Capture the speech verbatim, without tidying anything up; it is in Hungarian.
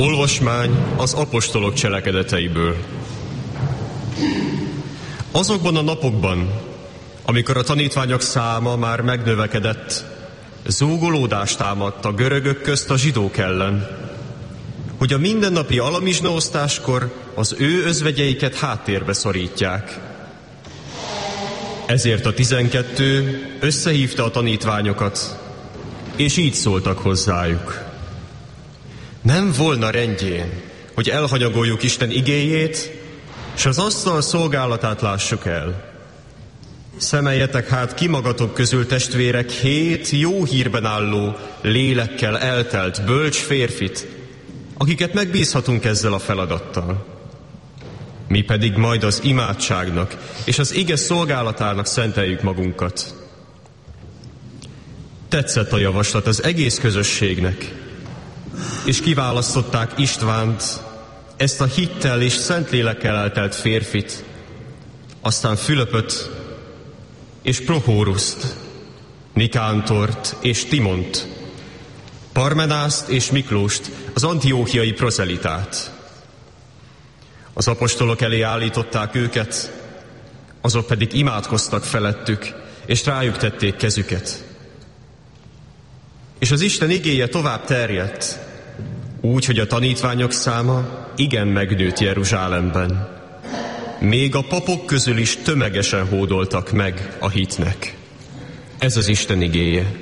Olvasmány az apostolok cselekedeteiből. Azokban a napokban, amikor a tanítványok száma már megnövekedett, zúgolódást támadt a görögök közt a zsidók ellen, hogy a mindennapi alamizsnaosztáskor az ő özvegyeiket háttérbe szorítják. Ezért a tizenkettő összehívta a tanítványokat, és így szóltak hozzájuk. Nem volna rendjén, hogy elhanyagoljuk Isten igéjét, s az asztal szolgálatát lássuk el. Szemeljetek hát ki magatok közül, testvérek, hét jó hírben álló, lélekkel eltelt, bölcs férfit, akiket megbízhatunk ezzel a feladattal. Mi pedig majd az imádságnak és az ige szolgálatának szenteljük magunkat. Tetszett a javaslat az egész közösségnek, és kiválasztották Istvánt, ezt a hittel és szentlélekkel eltelt férfit, aztán Fülöpöt és Prohóruszt, Nikántort és Timont, Parmenászt és Miklóst, az antióchiai proszelitát. Az apostolok elé állították őket, azok pedig imádkoztak felettük, és rájuk tették kezüket. És az Isten igéje tovább terjedt, úgy, hogy a tanítványok száma igen megnőtt Jeruzsálemben. Még a papok közül is tömegesen hódoltak meg a hitnek. Ez az Isten igéje.